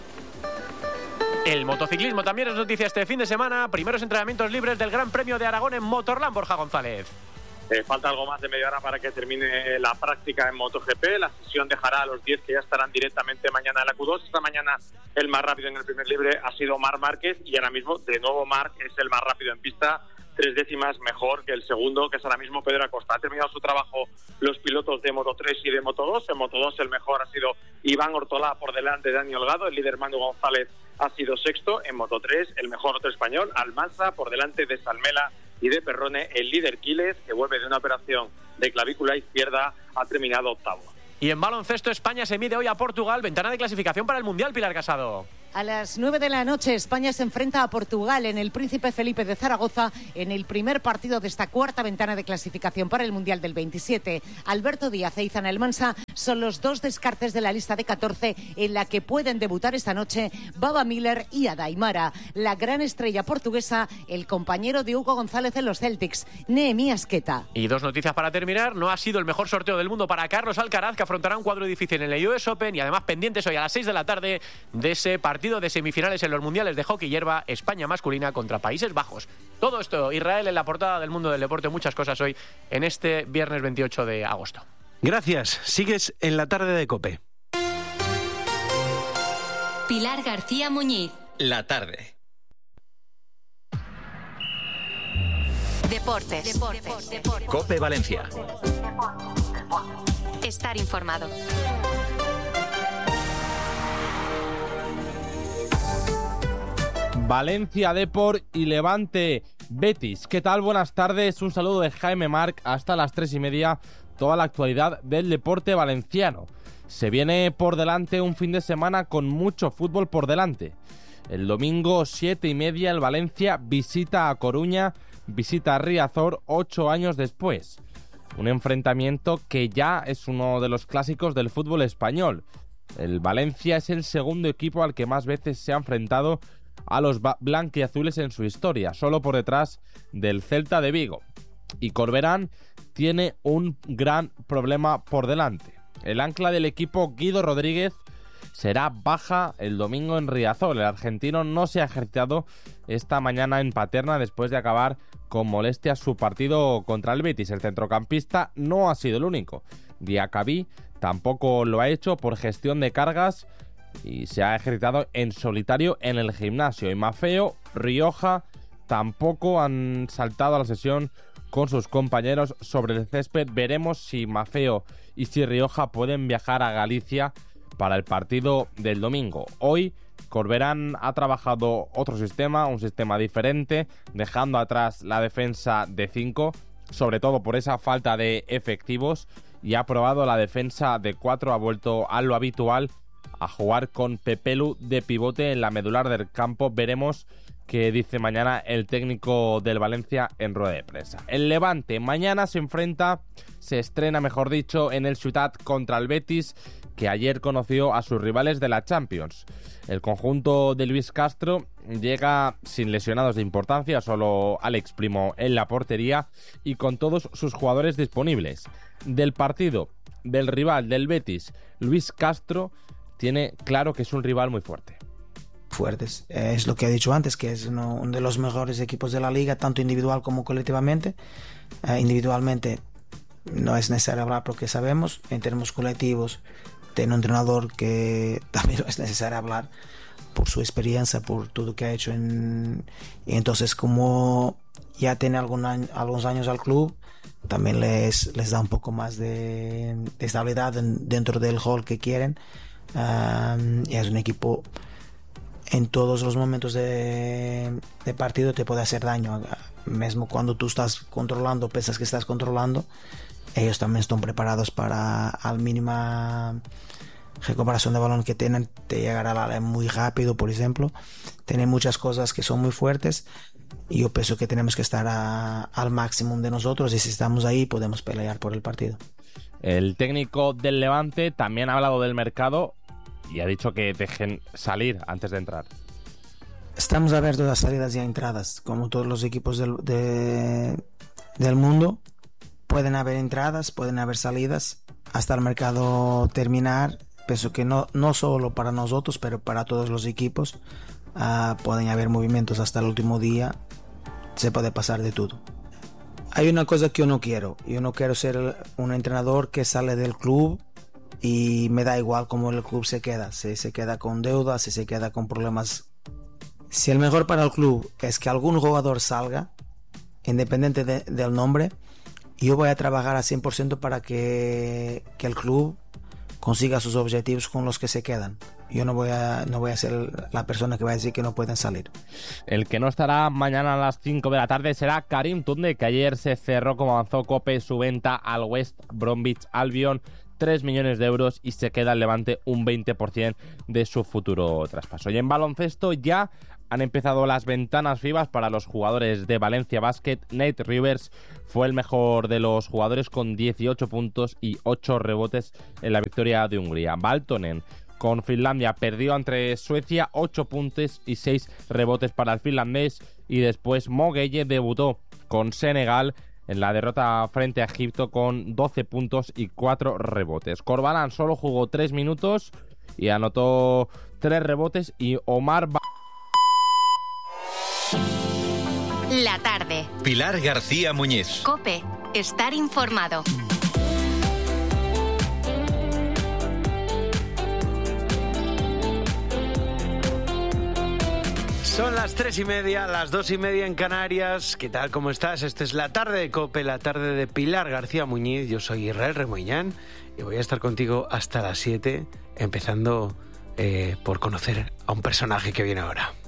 El motociclismo también es noticia este fin de semana. Primeros entrenamientos libres del Gran Premio de Aragón en Motorland, Borja González. Eh, falta algo más de media hora para que termine la práctica en MotoGP. La sesión dejará a los diez que ya estarán directamente mañana en la Q dos. Esta mañana el más rápido en el primer libre ha sido Marc Márquez y ahora mismo de nuevo Marc es el más rápido en pista. Tres décimas mejor que el segundo, que es ahora mismo Pedro Acosta. Ha terminado su trabajo los pilotos de Moto tres y de Moto dos. En Moto dos el mejor ha sido Iván Ortolá por delante de Dani Holgado. El líder Manu González ha sido sexto. En Moto tres el mejor otro español, Almanza, por delante de Salmela y de Perrone. El líder Quiles, que vuelve de una operación de clavícula izquierda, ha terminado octavo. Y en baloncesto, España se mide hoy a Portugal. Ventana de clasificación para el Mundial, Pilar Casado. A las nueve de la noche, España se enfrenta a Portugal en el Príncipe Felipe de Zaragoza en el primer partido de esta cuarta ventana de clasificación para el Mundial del veintisiete. Alberto Díaz e Izan Almansa son los dos descartes de la lista de catorce en la que pueden debutar esta noche Baba Miller y Adaimara. La gran estrella portuguesa, el compañero de Hugo González en los Celtics, Nehemías Queta. Y dos noticias para terminar. No ha sido el mejor sorteo del mundo para Carlos Alcaraz, que afrontará un cuadro difícil en el U S Open, y además pendientes hoy a las seis de la tarde de ese partido de semifinales en los mundiales de hockey hierba, España masculina contra Países Bajos. Todo esto, Israel en la portada del mundo del deporte, muchas cosas hoy en este viernes veintiocho de agosto. Gracias, sigues en la tarde de COPE. Pilar García Muñiz. La tarde. Deportes. Deportes. Deportes. COPE Valencia. Estar informado. Valencia Depor y Levante Betis. ¿Qué tal? Buenas tardes. Un saludo de Jaime Marc. Hasta las tres y media, toda la actualidad del deporte valenciano. Se viene por delante un fin de semana con mucho fútbol por delante. El domingo, siete y media, el Valencia visita a Coruña, visita a Riazor ocho años después. Un enfrentamiento que ya es uno de los clásicos del fútbol español. El Valencia es el segundo equipo al que más veces se ha enfrentado a los blanquiazules en su historia, solo por detrás del Celta de Vigo. Y Corberán tiene un gran problema por delante. El ancla del equipo, Guido Rodríguez, será baja el domingo en Riazor. El argentino no se ha ejercitado esta mañana en Paterna después de acabar con molestias su partido contra el Betis. El centrocampista no ha sido el único. Diacabí tampoco lo ha hecho por gestión de cargas y se ha ejercitado en solitario en el gimnasio. Y Mafeo, Rioja tampoco han saltado a la sesión con sus compañeros sobre el césped. Veremos si Mafeo y si Rioja pueden viajar a Galicia para el partido del domingo. Hoy Corberán ha trabajado otro sistema, un sistema diferente, dejando atrás la defensa de cinco, sobre todo por esa falta de efectivos, y ha probado la defensa de cuatro, ha vuelto a lo habitual, a jugar con Pepelu de pivote en la medular del campo. Veremos qué dice mañana el técnico del Valencia en rueda de prensa. El Levante mañana se enfrenta, se estrena mejor dicho, en el Ciutat contra el Betis, que ayer conoció a sus rivales de la Champions. El conjunto de Luis Castro llega sin lesionados de importancia, solo Alex Primo en la portería y con todos sus jugadores disponibles. Del partido del rival del Betis, Luis Castro tiene claro que es un rival muy fuerte. Fuertes, es lo que he dicho antes, que es uno, uno de los mejores equipos de la liga, tanto individual como colectivamente. Uh, individualmente no es necesario hablar porque sabemos, en términos colectivos tiene un entrenador que también no es necesario hablar por su experiencia, por todo lo que ha hecho en, y entonces como ya tiene algún año, algunos años al club, también les, les da un poco más de, de estabilidad en, dentro del rol que quieren. Um, y es un equipo en todos los momentos de, de partido te puede hacer daño, mismo cuando tú estás controlando, piensas que estás controlando, ellos también están preparados para al mínima recuperación de balón que tienen, te llegará al área muy rápido, por ejemplo. Tienen muchas cosas que son muy fuertes, y yo pienso que tenemos que estar a, al máximo de nosotros, y si estamos ahí podemos pelear por el partido. El técnico del Levante también ha hablado del mercado y ha dicho que dejen salir antes de entrar. Estamos abiertos a salidas y a entradas, como todos los equipos del, de, del mundo. Pueden haber entradas, pueden haber salidas, hasta el mercado terminar. Pienso que no, no solo para nosotros, pero para todos los equipos. Uh, pueden haber movimientos hasta el último día, se puede pasar de todo. Hay una cosa que yo no quiero, yo no quiero ser un entrenador que sale del club y me da igual cómo el club se queda, si se queda con deudas, si se queda con problemas. Si el mejor para el club es que algún jugador salga, independiente de, del nombre, yo voy a trabajar al cien por ciento para que, que el club consiga sus objetivos con los que se quedan. Yo no voy a no voy a ser la persona que va a decir que no pueden salir. El que no estará mañana a las cinco de la tarde será Karim Tunde, que ayer se cerró, como avanzó COPE, su venta al West Bromwich Albion, tres millones de euros, y se queda el Levante un veinte por ciento de su futuro traspaso. Y en baloncesto ya han empezado las ventanas F I B A para los jugadores de Valencia Basket. Nate Rivers fue el mejor de los jugadores con dieciocho puntos y ocho rebotes en la victoria de Hungría. Valtonen con Finlandia perdió ante Suecia, ocho puntos y seis rebotes para el finlandés. Y después Mo Gueye debutó con Senegal en la derrota frente a Egipto con doce puntos y cuatro rebotes. Corbalán solo jugó tres minutos y anotó tres rebotes. Y Omar ba- La tarde. Pilar García Muñiz. COPE. Estar informado. Son las tres y media, las dos y media en Canarias. ¿Qué tal? ¿Cómo estás? Esta es la tarde de COPE, la tarde de Pilar García Muñiz. Yo soy Israel Remoñán y voy a estar contigo hasta las siete, empezando eh, por conocer a un personaje que viene ahora.